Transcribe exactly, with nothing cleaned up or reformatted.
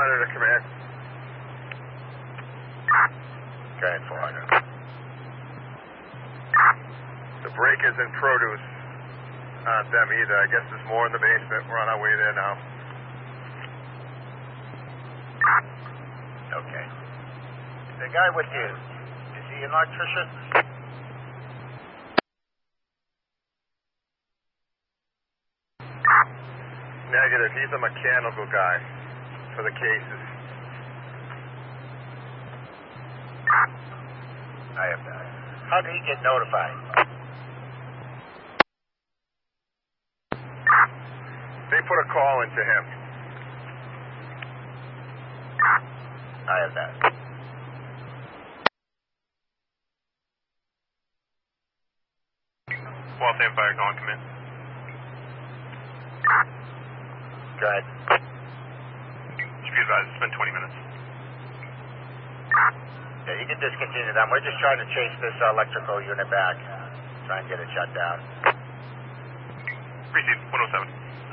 hundred to command. Okay, four hundred. The break isn't produce on them either. I guess there's more in the basement. We're on our way there now. Okay. The guy with you, is he an electrician? Negative. He's a mechanical guy for the cases. I have that. How did he get notified? They put a call into him. I have that. Waltham Fire calling, come in. Go ahead. Should be advised, it's been twenty minutes. Yeah, you can discontinue that. We're just trying to chase this uh, electrical unit back. Try and get it shut down. Received, one oh seven.